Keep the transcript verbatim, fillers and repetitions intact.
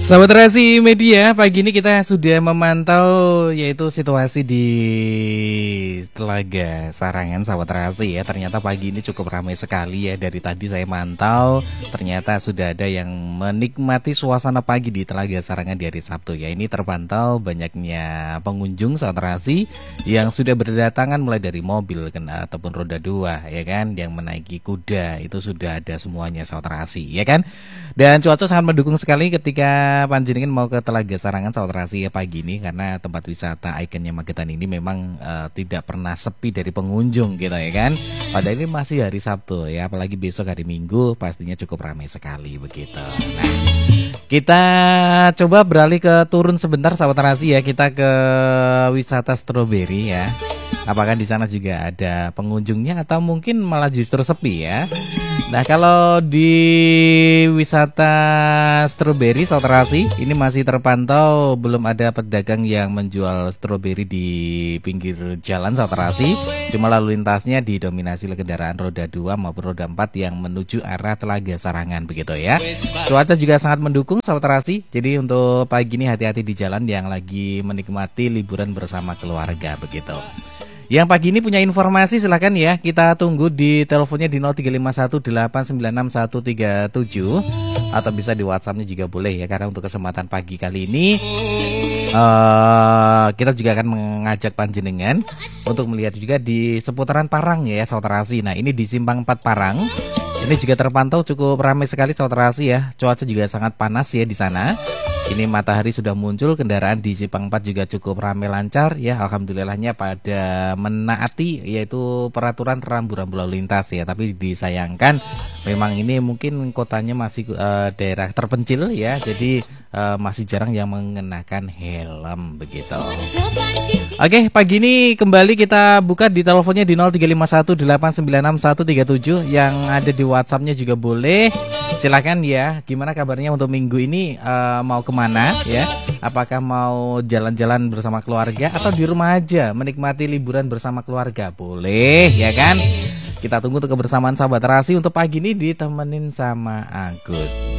Sahabat Rasi Media, pagi ini kita sudah memantau yaitu situasi di Telaga Sarangan, sahabat Rasi ya. Ternyata pagi ini cukup ramai sekali ya. Dari tadi saya mantau, ternyata sudah ada yang menikmati suasana pagi di Telaga Sarangan di hari Sabtu ya. Ini terpantau banyaknya pengunjung, sahabat Rasi, yang sudah berdatangan mulai dari mobil kena ataupun roda dua ya kan, yang menaiki kuda itu sudah ada semuanya, sahabat Rasi ya kan. Dan cuaca sangat mendukung sekali ketika panjenengan mau ke Telaga Sarangan, sahabat Rasi ya pagi ini, karena tempat wisata ikonnya Magetan ini memang uh, tidak pernah sepi dari pengunjung gitu ya kan. Padahal ini masih hari Sabtu ya, apalagi besok hari Minggu pastinya cukup ramai sekali begitu. Nah, kita coba beralih ke turun sebentar, sahabat Rasi ya. Kita ke wisata stroberi ya. Apakah di sana juga ada pengunjungnya atau mungkin malah justru sepi ya? Nah, kalau di wisata stroberi, sahabat Rasi, ini masih terpantau belum ada pedagang yang menjual stroberi di pinggir jalan, sahabat Rasi. Cuma lalu lintasnya didominasi oleh kendaraan roda dua maupun roda empat yang menuju arah Telaga Sarangan begitu ya. Cuaca juga sangat mendukung, sahabat Rasi. Jadi untuk pagi ini hati-hati di jalan yang lagi menikmati liburan bersama keluarga begitu. Yang pagi ini punya informasi silahkan ya, kita tunggu di teleponnya di nol tiga lima satu delapan sembilan enam satu tiga tujuh atau bisa di WhatsAppnya juga boleh ya, karena untuk kesempatan pagi kali ini uh, kita juga akan mengajak panjenengan untuk melihat juga di seputaran Parang ya, sahabat Rasi. Nah, ini di Simpang empat Parang. Ini juga terpantau cukup ramai sekali, sahabat Rasi ya. Cuaca juga sangat panas ya di sana. Ini matahari sudah muncul, kendaraan di Simpang empat juga cukup ramai lancar ya. Alhamdulillahnya pada menaati yaitu peraturan rambu-rambu lalu lintas ya. Tapi disayangkan memang ini mungkin kotanya masih uh, daerah terpencil ya. Jadi uh, masih jarang yang mengenakan helm begitu. Oke, pagi ini kembali kita buka di teleponnya di nol tiga lima satu delapan sembilan enam satu tiga tujuh. Yang ada di WhatsAppnya juga boleh. Silakan ya, gimana kabarnya untuk minggu ini, uh, mau kemana ya? Apakah mau jalan-jalan bersama keluarga atau di rumah aja menikmati liburan bersama keluarga? Boleh ya kan? Kita tunggu untuk kebersamaan sahabat Rasi untuk pagi ini ditemenin sama Agus.